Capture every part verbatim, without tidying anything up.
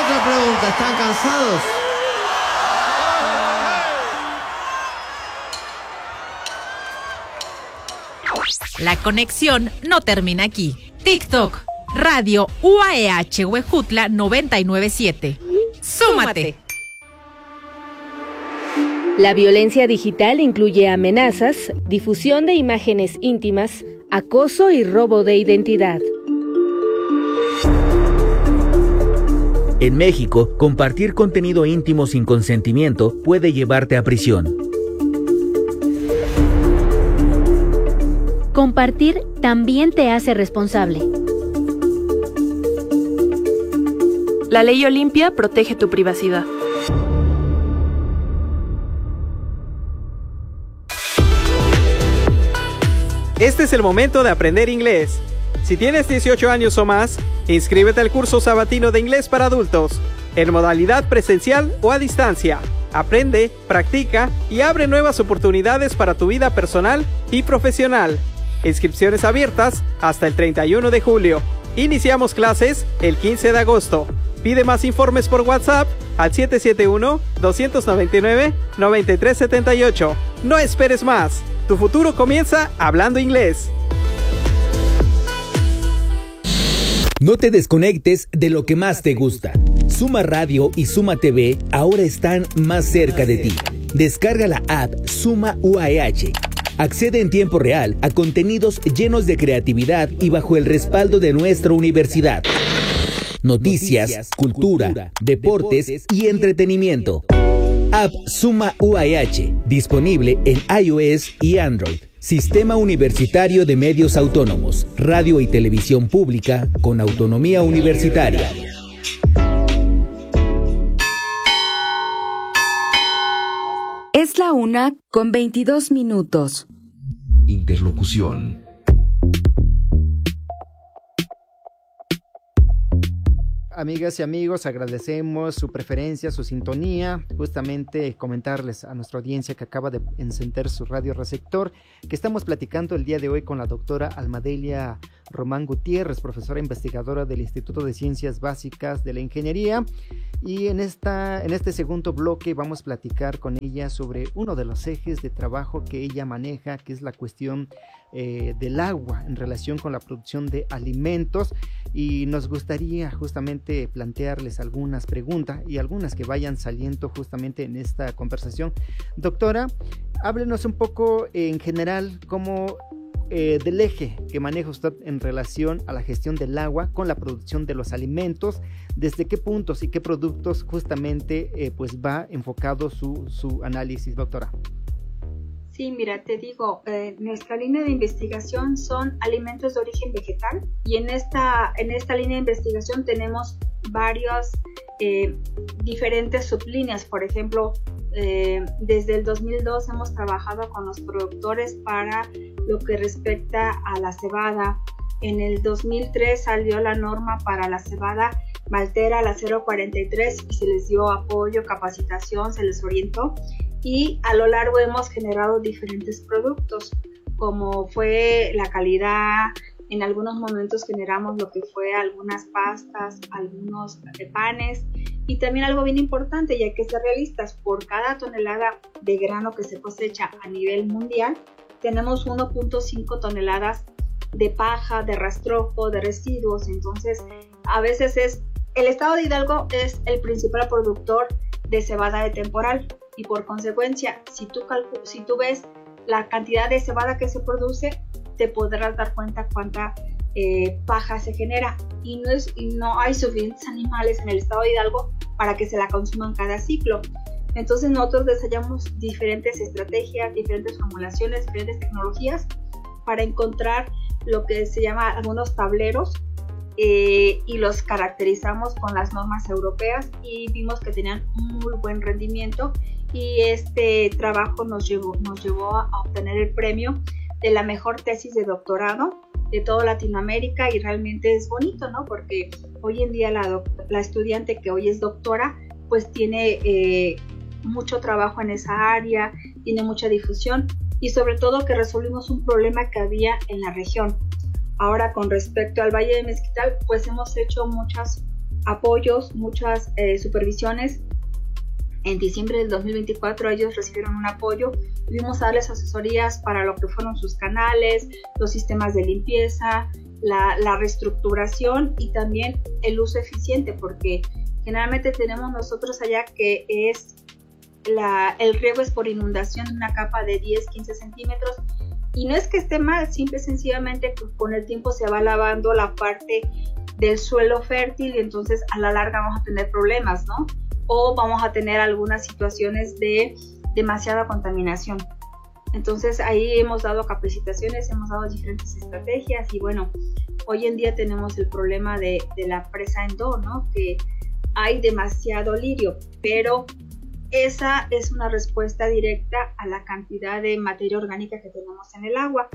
Otra pregunta, ¿están cansados? La conexión no termina aquí. TikTok, Radio U A E H Huejutla noventa y nueve punto siete. ¡Súmate! La violencia digital incluye amenazas, difusión de imágenes íntimas, acoso y robo de identidad. En México, compartir contenido íntimo sin consentimiento puede llevarte a prisión. Compartir también te hace responsable. La ley Olimpia protege tu privacidad. Este es el momento de aprender inglés. Si tienes dieciocho años o más, inscríbete al curso sabatino de inglés para adultos, en modalidad presencial o a distancia. Aprende, practica y abre nuevas oportunidades para tu vida personal y profesional. Inscripciones abiertas hasta el treinta y uno de julio. Iniciamos clases el quince de agosto. Pide más informes por WhatsApp al siete siete uno, dos nueve nueve, nueve tres siete ocho. No esperes más. Tu futuro comienza hablando inglés. No te desconectes de lo que más te gusta. Suma Radio y Suma T V ahora están más cerca de ti. Descarga la app Suma U A E H. Accede en tiempo real a contenidos llenos de creatividad y bajo el respaldo de nuestra universidad. Noticias, Noticias cultura, cultura, deportes y entretenimiento. App Suma U A E H, disponible en iOS y Android. Sistema Universitario de Medios Autónomos, radio y televisión pública con autonomía universitaria. Es la una con veintidós minutos. Interlocución. Amigas y amigos, agradecemos su preferencia, su sintonía. Justamente comentarles a nuestra audiencia que acaba de encender su radio receptor que estamos platicando el día de hoy con la doctora Almadelia Román Gutiérrez, profesora investigadora del Instituto de Ciencias Básicas de la Ingeniería. Y en, esta, en este segundo bloque vamos a platicar con ella sobre uno de los ejes de trabajo que ella maneja, que es la cuestión eh, del agua en relación con la producción de alimentos. Y nos gustaría justamente plantearles algunas preguntas y algunas que vayan saliendo justamente en esta conversación. Doctora, háblenos un poco en general cómo eh, del eje que maneja usted en relación a la gestión del agua con la producción de los alimentos, desde qué puntos y qué productos justamente eh, pues va enfocado su, su análisis, doctora. Sí, mira, te digo, eh, nuestra línea de investigación son alimentos de origen vegetal y en esta, en esta línea de investigación tenemos varios eh, diferentes sublíneas. Por ejemplo, eh, desde el dos mil dos hemos trabajado con los productores para lo que respecta a la cebada. En el dos mil tres salió la norma para la cebada maltera, la cero cuarenta y tres, y se les dio apoyo, capacitación, se les orientó. Y a lo largo hemos generado diferentes productos, como fue la calidad. En algunos momentos generamos lo que fue algunas pastas, algunos panes, y también algo bien importante, y hay que ser realistas, por cada tonelada de grano que se cosecha a nivel mundial, tenemos uno punto cinco toneladas de paja, de rastrojo, de residuos. Entonces, a veces es, el estado de Hidalgo es el principal productor de cebada de temporal, y por consecuencia, si tú, calcu- si tú ves la cantidad de cebada que se produce, te podrás dar cuenta cuánta eh, paja se genera, y no, es, y no hay suficientes animales en el estado de Hidalgo para que se la consuman cada ciclo. Entonces nosotros desarrollamos diferentes estrategias, diferentes formulaciones, diferentes tecnologías para encontrar lo que se llama algunos tableros, eh, y los caracterizamos con las normas europeas y vimos que tenían muy buen rendimiento, y este trabajo nos llevó, nos llevó a obtener el premio de la mejor tesis de doctorado de toda Latinoamérica. Y realmente es bonito, ¿no? Porque hoy en día la, doc- la estudiante que hoy es doctora pues tiene eh, mucho trabajo en esa área, tiene mucha difusión, y sobre todo que resolvimos un problema que había en la región. Ahora, con respecto al Valle de Mezquital, pues hemos hecho muchas apoyos, muchas eh, supervisiones. En diciembre del dos mil veinticuatro ellos recibieron un apoyo y vimos a darles asesorías para lo que fueron sus canales, los sistemas de limpieza, la, la reestructuración y también el uso eficiente, porque generalmente tenemos nosotros allá que es la, el riego es por inundación de una capa de diez a quince centímetros, y no es que esté mal, simple y sencillamente con el tiempo se va lavando la parte del suelo fértil y entonces a la larga vamos a tener problemas, ¿no? O vamos a tener algunas situaciones de demasiada contaminación. Entonces ahí hemos dado capacitaciones, hemos dado diferentes estrategias y bueno, hoy en día tenemos el problema de, de la presa en Do, ¿no? Que hay demasiado lirio, pero esa es una respuesta directa a la cantidad de materia orgánica que tenemos en el agua.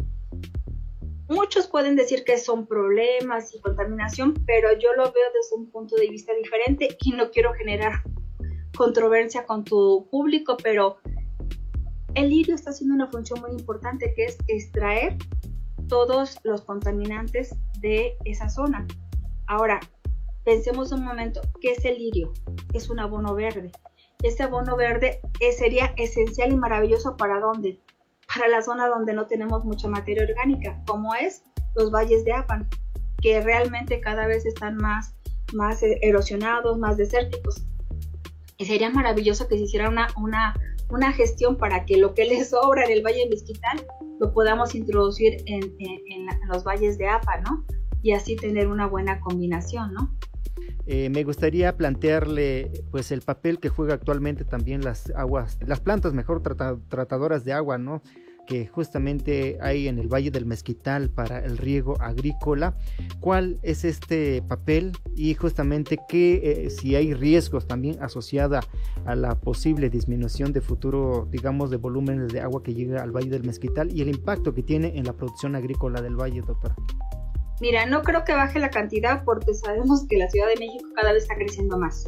Muchos pueden decir que son problemas y contaminación, pero yo lo veo desde un punto de vista diferente y no quiero generar controversia con tu público, pero el lirio está haciendo una función muy importante, que es extraer todos los contaminantes de esa zona. Ahora, pensemos un momento, ¿qué es el lirio? Es un abono verde. Este abono verde sería esencial y maravilloso ¿para dónde? Para la zona donde no tenemos mucha materia orgánica, como es los valles de Apan, que realmente cada vez están más, más erosionados, más desérticos. Y sería maravilloso que se hiciera una, una, una gestión para que lo que les sobra en el Valle de Mezquital lo podamos introducir en, en, en, la, en los valles de Apan, ¿no? Y así tener una buena combinación, ¿no? Eh, me gustaría plantearle pues el papel que juega actualmente también las aguas, las plantas mejor trata, tratadoras de agua, ¿no? Que justamente hay en el Valle del Mezquital para el riego agrícola. ¿Cuál es este papel y justamente qué, eh, si hay riesgos también asociada a la posible disminución de futuro, digamos, de volúmenes de agua que llega al Valle del Mezquital y el impacto que tiene en la producción agrícola del valle, doctora? Mira, no creo que baje la cantidad porque sabemos que la Ciudad de México cada vez está creciendo más.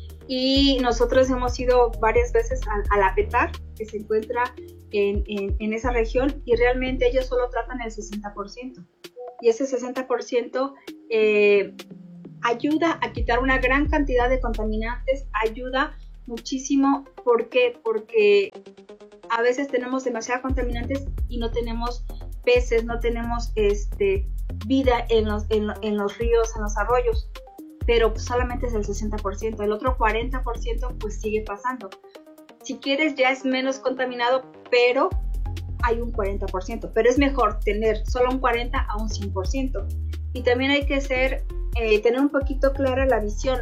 Y nosotros hemos ido varias veces a, a la PETAR, que se encuentra en, en, en esa región, y realmente ellos solo tratan el sesenta por ciento. Y ese sesenta por ciento eh, ayuda a quitar una gran cantidad de contaminantes, ayuda muchísimo. ¿Por qué? Porque a veces tenemos demasiados contaminantes y no tenemos peces, no tenemos este, vida en los, en, en los ríos, en los arroyos. Pero pues solamente es el sesenta por ciento, el otro cuarenta por ciento pues sigue pasando. Si quieres ya es menos contaminado, pero hay un cuarenta por ciento, pero es mejor tener solo un cuarenta a un cien por ciento. Y también hay que ser, eh, tener un poquito clara la visión.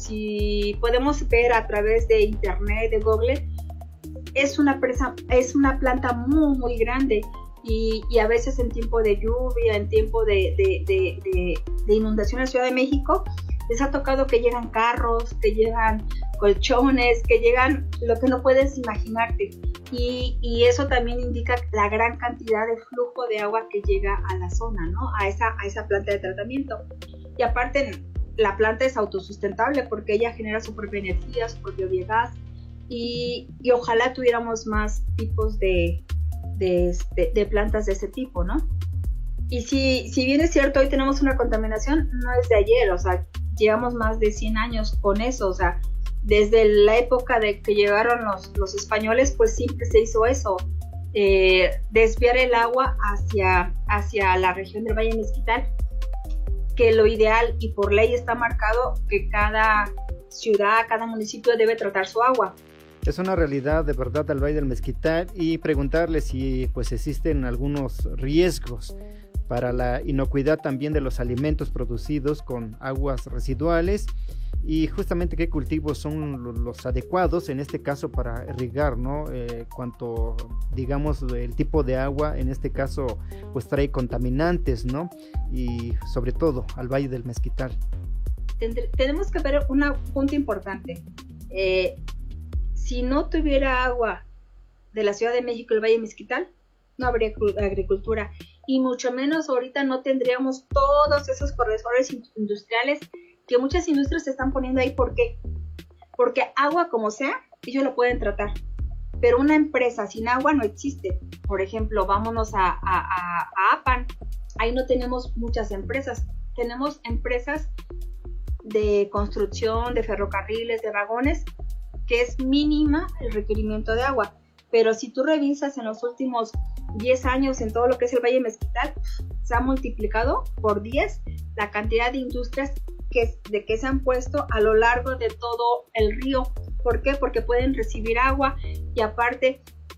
Si podemos ver a través de internet, de Google, es una, presa, es una planta muy muy grande y, y a veces en tiempo de lluvia, en tiempo de, de, de, de, de inundación en la Ciudad de México, les ha tocado que llegan carros, que llegan colchones, que llegan lo que no puedes imaginarte. Y, y eso también indica la gran cantidad de flujo de agua que llega a la zona, ¿no? A esa, a esa planta de tratamiento. Y aparte, la planta es autosustentable porque ella genera su propia energía, su propio biogás. Y, y ojalá tuviéramos más tipos de, de, de, de plantas de ese tipo, ¿no? Y si, si bien es cierto, hoy tenemos una contaminación, no es de ayer, o sea, llevamos más de cien años con eso, o sea, desde la época de que llegaron los, los españoles, pues siempre se hizo eso, eh, desviar el agua hacia, hacia la región del Valle de Mezquital, que lo ideal y por ley está marcado que cada ciudad, cada municipio debe tratar su agua. Es una realidad de verdad del Valle del Mezquital, y preguntarle si pues existen algunos riesgos para la inocuidad también de los alimentos producidos con aguas residuales, y justamente qué cultivos son los adecuados en este caso para irrigar, ¿no? Eh, cuanto, digamos, el tipo de agua en este caso pues trae contaminantes, ¿no? Y sobre todo al Valle del Mezquital. Tendré, tenemos que ver un punto importante. Eh, si no tuviera agua de la Ciudad de México, el Valle de Mezquital, no habría agricultura, y mucho menos ahorita no tendríamos todos esos corredores industriales que muchas industrias se están poniendo ahí. ¿Por qué? Porque agua como sea, ellos lo pueden tratar, pero una empresa sin agua no existe. Por ejemplo, vámonos a, a, a, a Apan, ahí no tenemos muchas empresas, tenemos empresas de construcción, de ferrocarriles, de vagones, que es mínima el requerimiento de agua. Pero si tú revisas en los últimos diez años en todo lo que es el Valle Mezquital, se ha multiplicado por diez la cantidad de industrias que, de que se han puesto a lo largo de todo el río. ¿Por qué? Porque pueden recibir agua y aparte,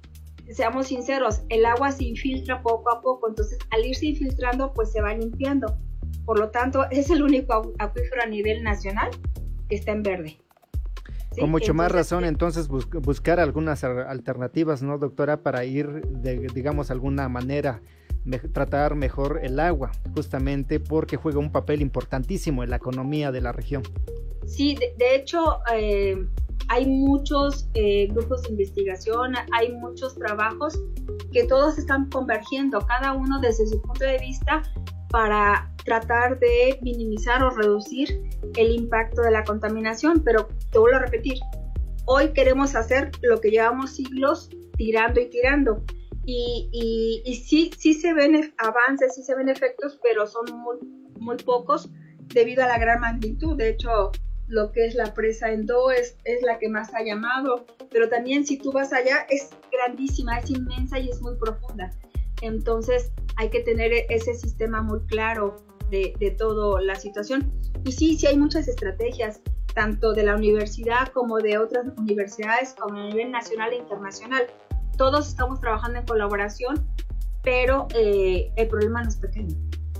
seamos sinceros, el agua se infiltra poco a poco, entonces al irse infiltrando pues se va limpiando. Por lo tanto, es el único acuífero a nivel nacional que está en verde. ¿Sí? Con mucho entonces, más razón, entonces, bus buscar algunas alternativas, ¿no, doctora? Para ir, de, digamos, alguna manera, me tratar mejor el agua, justamente porque juega un papel importantísimo en la economía de la región. Sí, de, de hecho, eh, hay muchos eh, grupos de investigación, hay muchos trabajos que todos están convergiendo, cada uno desde su punto de vista, para tratar de minimizar o reducir el impacto de la contaminación, pero te vuelvo a repetir, hoy queremos hacer lo que llevamos siglos tirando y tirando, y, y, y sí, sí se ven avances, sí se ven efectos, pero son muy, muy pocos debido a la gran magnitud. De hecho, lo que es la presa Endó es, es la que más ha llamado, pero también si tú vas allá es grandísima, es inmensa y es muy profunda. Entonces hay que tener ese sistema muy claro de, de toda la situación. Y sí, sí hay muchas estrategias, tanto de la universidad como de otras universidades, como a nivel nacional e internacional. Todos estamos trabajando en colaboración, pero eh, el problema no es pequeño.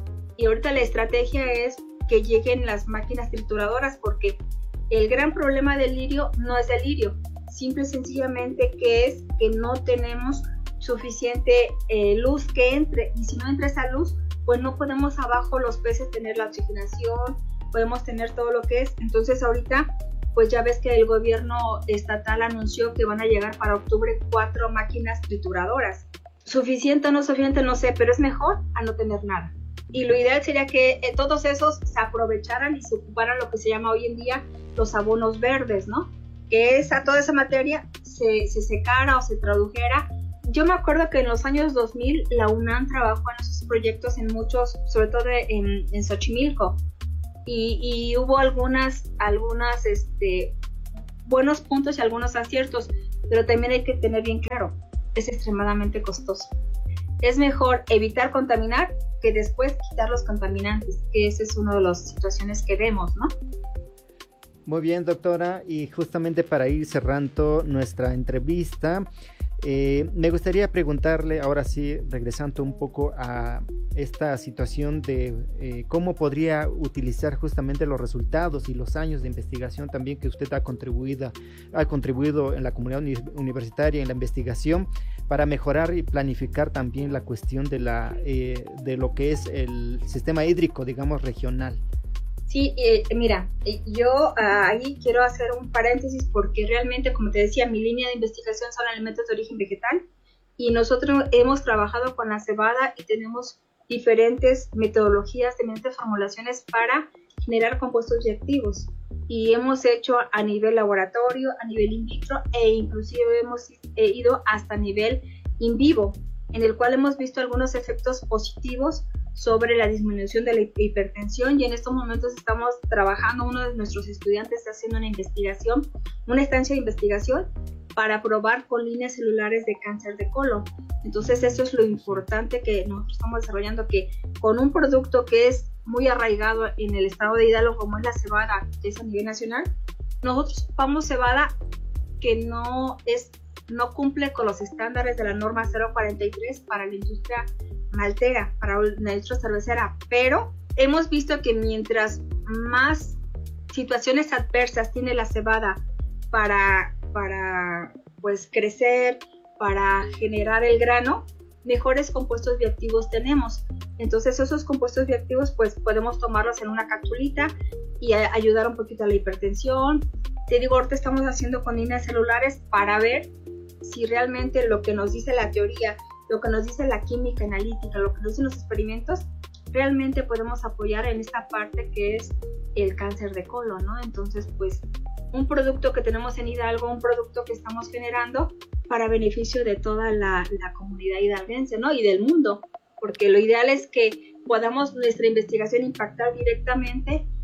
Y ahorita la estrategia es que lleguen las máquinas trituradoras, porque el gran problema del lirio no es el lirio, simple y sencillamente que es que no tenemos suficiente eh, luz que entre, y si no entra esa luz, pues no podemos abajo los peces tener la oxigenación, podemos tener todo lo que es. Entonces ahorita pues ya ves que el gobierno estatal anunció que van a llegar para octubre cuatro máquinas trituradoras. Suficiente o no suficiente, no sé, pero es mejor a no tener nada. Y lo ideal sería que eh, todos esos se aprovecharan y se ocuparan lo que se llama hoy en día los abonos verdes, ¿no? Que esa, toda esa materia se, se secara o se tradujera. Yo me acuerdo que en los años dos mil la UNAM trabajó en esos proyectos en muchos, sobre todo en, en Xochimilco, y, y hubo algunas, algunas este, buenos puntos y algunos aciertos, pero también hay que tener bien claro, es extremadamente costoso. Es mejor evitar contaminar que después quitar los contaminantes, que esa es una de las situaciones que vemos, ¿no? Muy bien, doctora, y justamente para ir cerrando nuestra entrevista, eh, me gustaría preguntarle, ahora sí, regresando un poco a esta situación de eh, cómo podría utilizar justamente los resultados y los años de investigación también que usted ha contribuido, ha contribuido en la comunidad uni universitaria en la investigación para mejorar y planificar también la cuestión de, la, eh, de lo que es el sistema hídrico, digamos, regional. Sí, eh, mira, yo uh, ahí quiero hacer un paréntesis porque realmente, como te decía, mi línea de investigación son alimentos de origen vegetal y nosotros hemos trabajado con la cebada y tenemos diferentes metodologías, diferentes formulaciones para generar compuestos bioactivos y hemos hecho a nivel laboratorio, a nivel in vitro e inclusive hemos eh, ido hasta nivel in vivo, en el cual hemos visto algunos efectos positivos sobre la disminución de la hipertensión y en estos momentos estamos trabajando, uno de nuestros estudiantes está haciendo una investigación, una estancia de investigación para probar con líneas celulares de cáncer de colon. Entonces eso es lo importante que nosotros estamos desarrollando, que con un producto que es muy arraigado en el estado de Hidalgo como es la cebada, que es a nivel nacional, nosotros ocupamos cebada que no es no cumple con los estándares de la norma cero cuarenta y tres para la industria maltera, para la industria cervecera, pero hemos visto que mientras más situaciones adversas tiene la cebada para, para pues crecer, para generar el grano, mejores compuestos bioactivos tenemos. Entonces esos compuestos bioactivos pues podemos tomarlos en una capsulita y a, ayudar un poquito a la hipertensión. Te digo, ahorita estamos haciendo con líneas celulares para ver si realmente lo que nos dice la teoría, lo que nos dice la química analítica, lo que nos dicen los experimentos, realmente podemos apoyar en esta parte que es el cáncer de colon, ¿no? Entonces, pues, un producto que tenemos en Hidalgo, un producto que estamos generando para beneficio de toda la, la comunidad hidalguense, ¿no? Y del mundo, porque lo ideal es que podamos nuestra investigación impactar directamente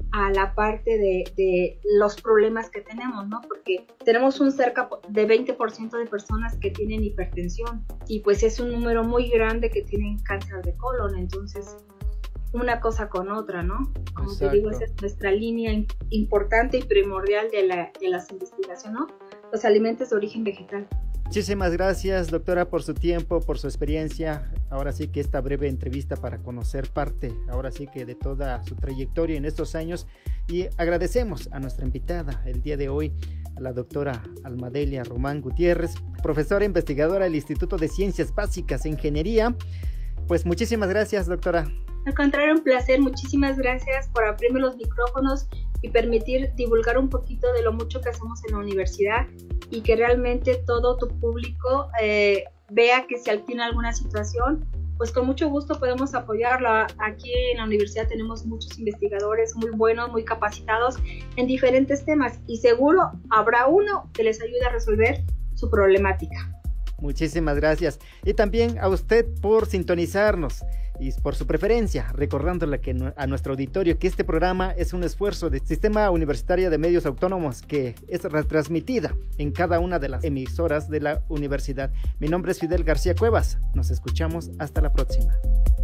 a la parte de, de los problemas que tenemos, ¿no? Porque tenemos un cerca de veinte por ciento de personas que tienen hipertensión y pues es un número muy grande que tienen cáncer de colon, entonces una cosa con otra, ¿no? Como Exacto. te digo, esa es nuestra línea importante y primordial de, la, de las investigaciones, ¿no? Los alimentos de origen vegetal. Muchísimas gracias, doctora, por su tiempo, por su experiencia. Ahora sí que esta breve entrevista para conocer parte, ahora sí que de toda su trayectoria en estos años. Y agradecemos a nuestra invitada el día de hoy, a la doctora Almadelia Román Gutiérrez, profesora investigadora del Instituto de Ciencias Básicas e Ingeniería. Pues muchísimas gracias, doctora. Al contrario, un placer. Muchísimas gracias por abrirme los micrófonos y permitir divulgar un poquito de lo mucho que hacemos en la universidad y que realmente todo tu público eh, vea que si tiene alguna situación, pues con mucho gusto podemos apoyarla. Aquí en la universidad tenemos muchos investigadores muy buenos, muy capacitados en diferentes temas y seguro habrá uno que les ayude a resolver su problemática. Muchísimas gracias. Y también a usted por sintonizarnos y por su preferencia, recordándole que a nuestro auditorio que este programa es un esfuerzo del Sistema Universitario de Medios Autónomos que es retransmitida en cada una de las emisoras de la universidad. Mi nombre es Fidel García Cuevas. Nos escuchamos hasta la próxima.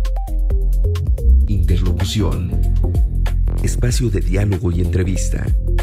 Interlocución. Espacio de diálogo y entrevista.